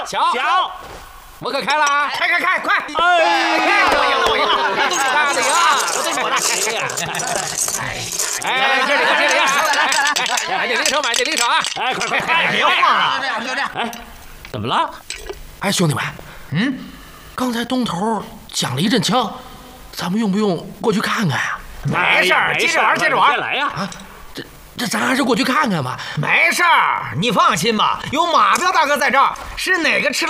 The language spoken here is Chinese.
小，我可开了啊！ 开，快！ 哎， 我赢了！ 大的赢， 都是我的！ 哎，这里啊！买这零手啊！ 哎，快！ 别晃啊！ 就这样。 哎，怎么了？ 哎，兄弟们，刚才东头响了一阵枪，咱们用不用过去看看呀？ 没事儿，接着玩， 别来呀！ 啊，这咱还是过去看看吧。 没事儿，你放心吧，有马彪大哥在这儿，是哪个吃了